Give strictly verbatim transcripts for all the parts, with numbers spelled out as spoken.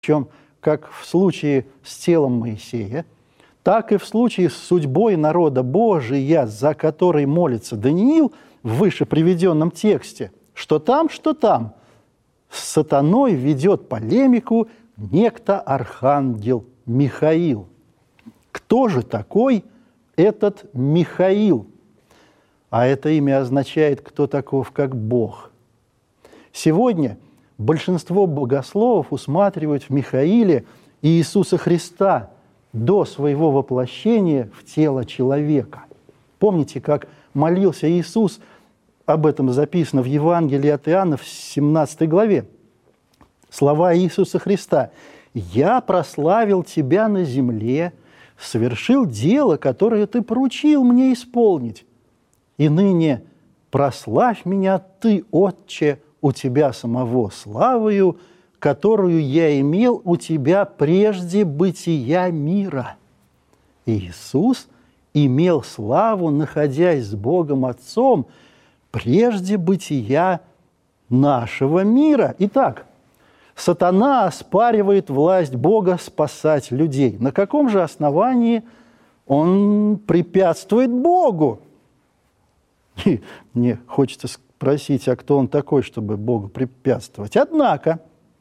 Причем как в случае с телом Моисея, так и в случае с судьбой народа Божия, за который молится Даниил в выше приведенном тексте, что там, что там, с сатаной ведет полемику некто архангел Михаил. Кто же такой этот Михаил? А это имя означает «кто таков, как Бог». Сегодня большинство богословов усматривают в Михаиле Иисуса Христа до своего воплощения в тело человека. Помните, как молился Иисус? Об этом записано в Евангелии от Иоанна в семнадцатой главе. Слова Иисуса Христа: «Я прославил Тебя на земле, совершил дело, которое Ты поручил мне исполнить. И ныне прославь Меня Ты, Отче, у Тебя самого славою, которую я имел у Тебя прежде бытия мира». Иисус имел славу, находясь с Богом Отцом, прежде бытия нашего мира. Итак, сатана оспаривает власть Бога спасать людей. На каком же основании он препятствует Богу? И мне хочется спросить, а кто он такой, чтобы Богу препятствовать? Однако,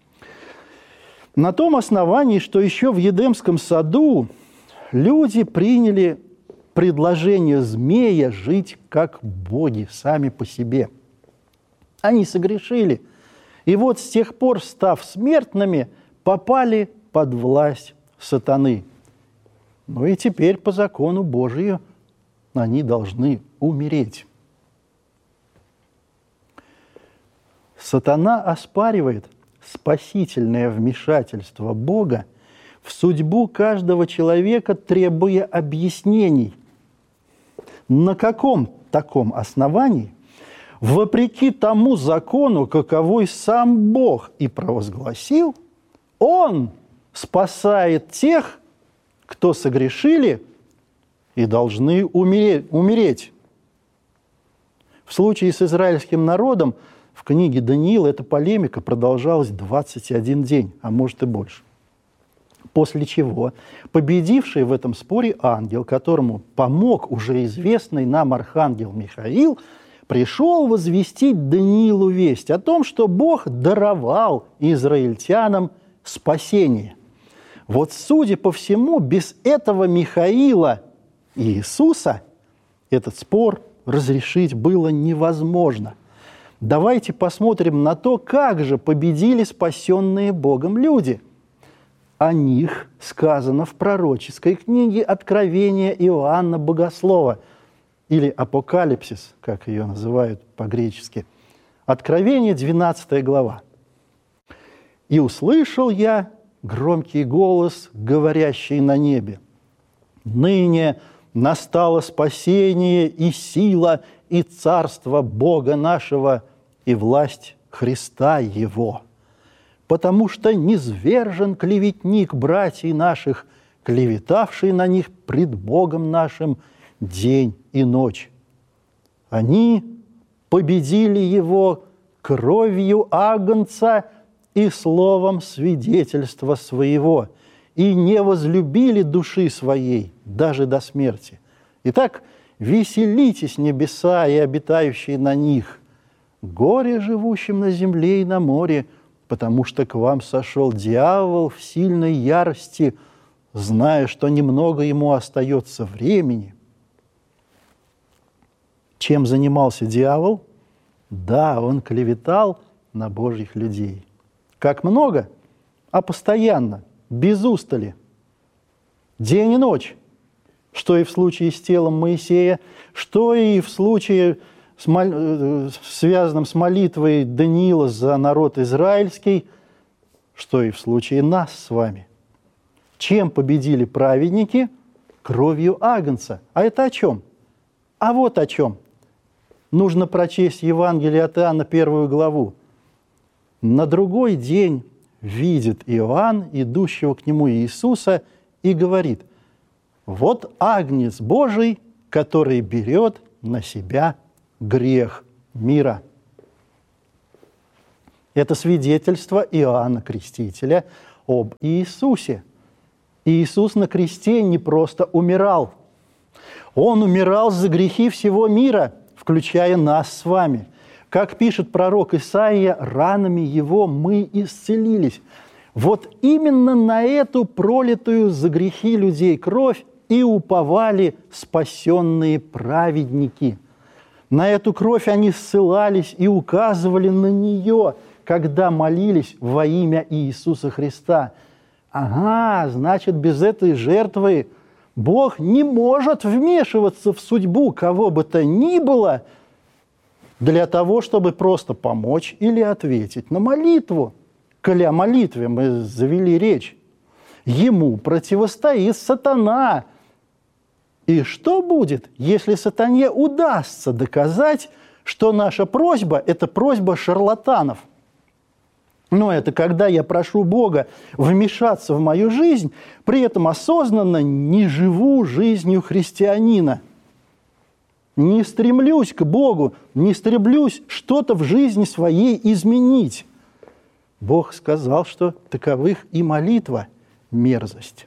на том основании, что еще в Едемском саду люди приняли предложение змея жить как боги сами по себе. Они согрешили. И вот с тех пор, став смертными, попали под власть сатаны. Ну и теперь по закону Божию они должны умереть. Сатана оспаривает спасительное вмешательство Бога в судьбу каждого человека, требуя объяснений. На каком таком основании, вопреки тому закону, каковой сам Бог и провозгласил, Он спасает тех, кто согрешили и должны умереть. В случае с израильским народом в книге Даниила эта полемика продолжалась двадцать один день, а может и больше. После чего победивший в этом споре ангел, которому помог уже известный нам архангел Михаил, пришел возвестить Даниилу весть о том, что Бог даровал израильтянам спасение. Вот, судя по всему, без этого Михаила и Иисуса этот спор разрешить было невозможно. Давайте посмотрим на то, как же победили спасенные Богом люди. О них сказано в пророческой книге Откровения Иоанна Богослова, или Апокалипсис, как ее называют по-гречески. Откровение, двенадцатая глава. «И услышал я громкий голос, говорящий на небе: ныне настало спасение и сила, и царство Бога нашего, и власть Христа Его. Потому что низвержен клеветник братьев наших, клеветавший на них пред Богом нашим день и ночь. Они победили его кровью агнца и словом свидетельства своего, и не возлюбили души своей даже до смерти. Итак, веселитесь, небеса и обитающие на них, горе живущим на земле и на море, потому что к вам сошел дьявол в сильной ярости, зная, что немного ему остается времени». Чем занимался дьявол? Да, он клеветал на Божьих людей. Как много? А постоянно, без устали, день и ночь. Что и в случае с телом Моисея, что и в случае, с мол... связанном с молитвой Даниила за народ израильский, что и в случае нас с вами. Чем победили праведники? Кровью агнца. А это о чем? А вот о чем. Нужно прочесть Евангелие от Иоанна, первую главу. На другой день видит Иоанн, идущего к нему Иисуса, и говорит: вот агнец Божий, который берет на себя грех мира. Это свидетельство Иоанна Крестителя об Иисусе. Иисус на кресте не просто умирал. Он умирал за грехи всего мира, включая нас с вами. Как пишет пророк Исаия, ранами Его мы исцелились. Вот именно на эту пролитую за грехи людей кровь и уповали спасенные праведники. На эту кровь они ссылались и указывали на нее, когда молились во имя Иисуса Христа. Ага, значит, без этой жертвы Бог не может вмешиваться в судьбу кого бы то ни было для того, чтобы просто помочь или ответить на молитву. Коли о молитве мы завели речь, ему противостоит сатана. И что будет, если сатане удастся доказать, что наша просьба – это просьба шарлатанов? Но это когда я прошу Бога вмешаться в мою жизнь, при этом осознанно не живу жизнью христианина. Не стремлюсь к Богу, не стремлюсь что-то в жизни своей изменить. Бог сказал, что таковых и молитва – мерзость.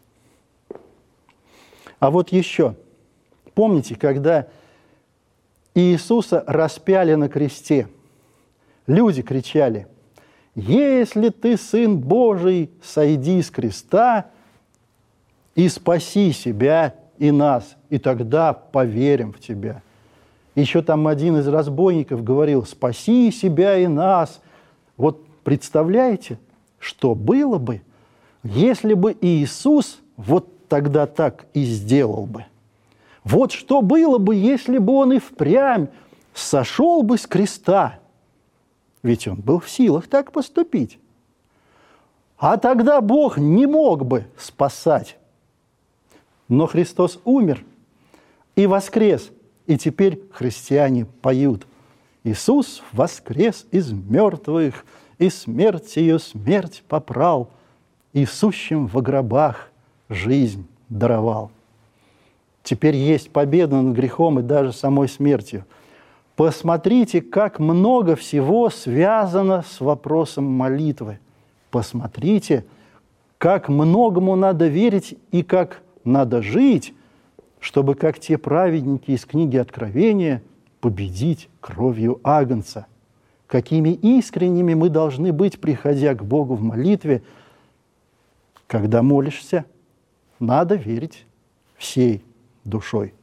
А вот еще. Помните, когда Иисуса распяли на кресте, люди кричали: «Если ты Сын Божий, сойди с креста и спаси себя и нас, и тогда поверим в тебя». Еще там один из разбойников говорил: «Спаси себя и нас». Вот представляете, что было бы, если бы Иисус вот тогда так и сделал бы? Вот что было бы, если бы Он и впрямь сошел бы с креста? Ведь Он был в силах так поступить. А тогда Бог не мог бы спасать. Но Христос умер и воскрес, и теперь христиане поют: «Иисус воскрес из мертвых, и смерть ее смерть попрал, и сущим во гробах жизнь даровал». Теперь есть победа над грехом и даже самой смертью. Посмотрите, как много всего связано с вопросом молитвы. Посмотрите, как многому надо верить и как надо жить, чтобы, как те праведники из книги Откровения, победить кровью Агнца. Какими искренними мы должны быть, приходя к Богу в молитве. Когда молишься, надо верить всей душой.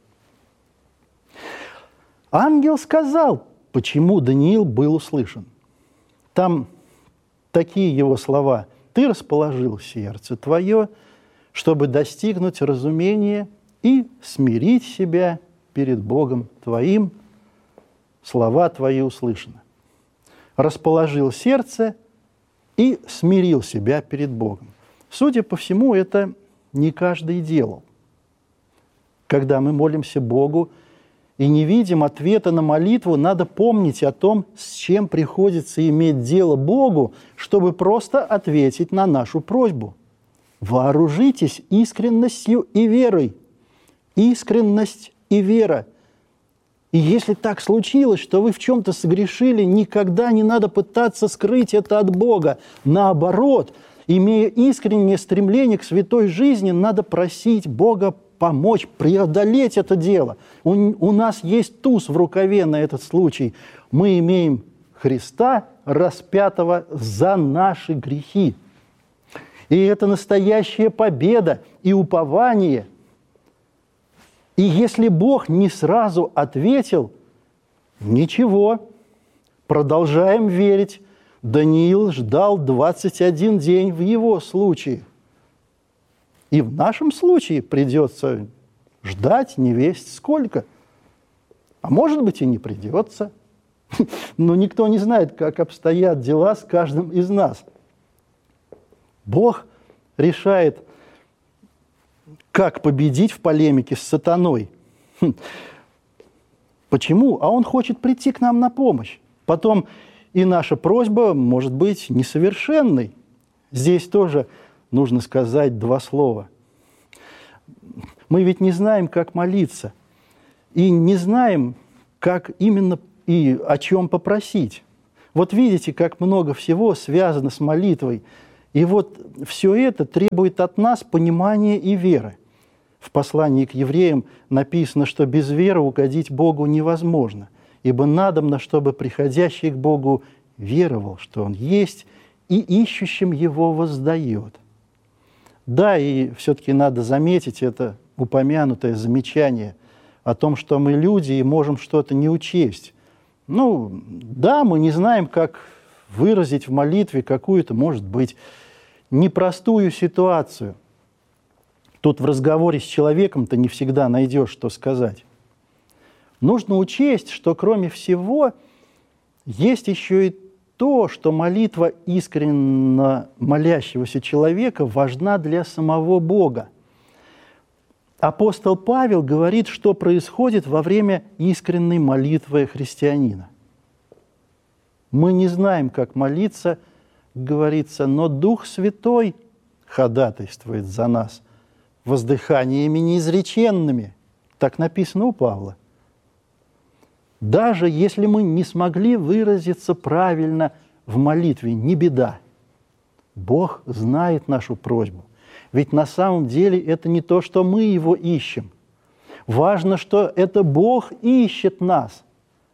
Ангел сказал, почему Даниил был услышан. Там такие его слова: «Ты расположил сердце твое, чтобы достигнуть разумения и смирить себя перед Богом твоим. Слова твои услышаны». Расположил сердце и смирил себя перед Богом. Судя по всему, это не каждый делал. Когда мы молимся Богу и не видим ответа на молитву, надо помнить о том, с чем приходится иметь дело Богу, чтобы просто ответить на нашу просьбу. Вооружитесь искренностью и верой. Искренность и вера. И если так случилось, что вы в чем-то согрешили, никогда не надо пытаться скрыть это от Бога. Наоборот, имея искреннее стремление к святой жизни, надо просить Бога помочь преодолеть это дело. У, у нас есть туз в рукаве на этот случай. Мы имеем Христа, распятого за наши грехи. И это настоящая победа и упование. И если Бог не сразу ответил, ничего, продолжаем верить. Даниил ждал двадцать один день в его случае. И в нашем случае придется ждать невесть сколько. А может быть и не придется. Но никто не знает, как обстоят дела с каждым из нас. Бог решает, как победить в полемике с сатаной. Почему? А Он хочет прийти к нам на помощь. Потом и наша просьба может быть несовершенной. Здесь тоже нужно сказать два слова. Мы ведь не знаем, как молиться. И не знаем, как именно и о чем попросить. Вот видите, как много всего связано с молитвой. И вот все это требует от нас понимания и веры. В послании к евреям написано, что без веры угодить Богу невозможно, ибо надобно, чтобы приходящий к Богу веровал, что Он есть, и ищущим Его воздает. Да, и все-таки надо заметить это упомянутое замечание о том, что мы люди и можем что-то не учесть. Ну, да, мы не знаем, как выразить в молитве какую-то, может быть, непростую ситуацию. Тут в разговоре с человеком-то не всегда найдешь, что сказать. Нужно учесть, что кроме всего есть еще и то, что молитва искренне молящегося человека важна для самого Бога. Апостол Павел говорит, что происходит во время искренней молитвы христианина. Мы не знаем, как молиться, говорится, но Дух Святой ходатайствует за нас воздыханиями неизреченными. Так написано у Павла. Даже если мы не смогли выразиться правильно в молитве, не беда. Бог знает нашу просьбу. Ведь на самом деле это не то, что мы Его ищем. Важно, что это Бог ищет нас.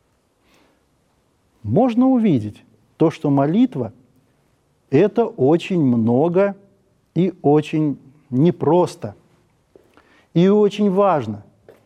Можно увидеть то, что молитва – это очень много и очень непросто. И очень важно.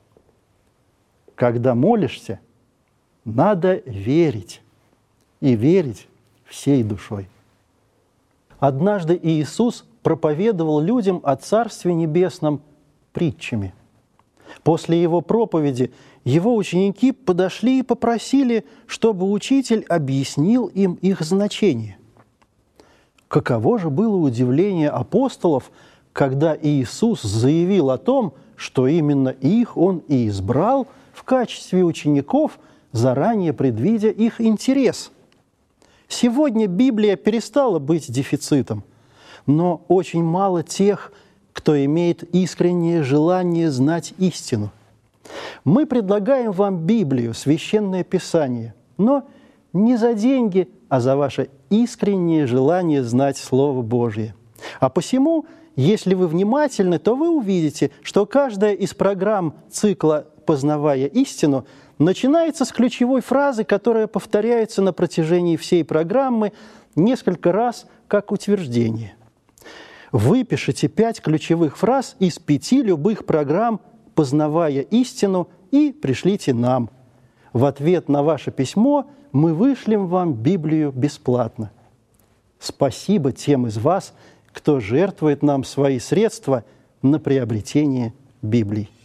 Когда молишься, надо верить. И верить всей душой. Однажды Иисус проповедовал людям о Царстве Небесном притчами. После Его проповеди Его ученики подошли и попросили, чтобы Учитель объяснил им их значение. Каково же было удивление апостолов, когда Иисус заявил о том, что именно их Он и избрал в качестве учеников, заранее предвидя их интерес. Сегодня Библия перестала быть дефицитом, но очень мало тех, кто имеет искреннее желание знать истину. Мы предлагаем вам Библию, Священное Писание, но не за деньги, а за ваше искреннее желание знать Слово Божие. А посему, если вы внимательны, то вы увидите, что каждая из программ цикла «Познавая истину» начинается с ключевой фразы, которая повторяется на протяжении всей программы несколько раз как утверждение. Выпишите пять ключевых фраз из пяти любых программ «Познавая истину» и пришлите нам. В ответ на ваше письмо мы вышлем вам Библию бесплатно. Спасибо тем из вас, кто жертвует нам свои средства на приобретение Библии.